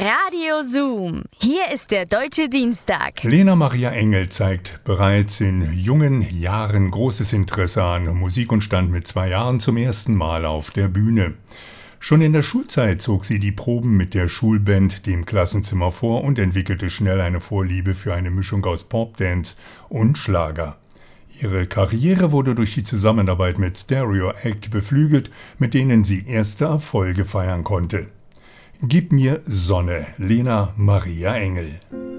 Radio Zoom. Hier ist der Deutsche Dienstag. Lena Maria Engel zeigt bereits in jungen Jahren großes Interesse an Musik und stand mit 2 Jahren zum ersten Mal auf der Bühne. Schon in der Schulzeit zog sie die Proben mit der Schulband dem Klassenzimmer vor und entwickelte schnell eine Vorliebe für eine Mischung aus Popdance und Schlager. Ihre Karriere wurde durch die Zusammenarbeit mit Stereo Act beflügelt, mit denen sie erste Erfolge feiern konnte. Gib mir Sonne, Lena Maria Engel.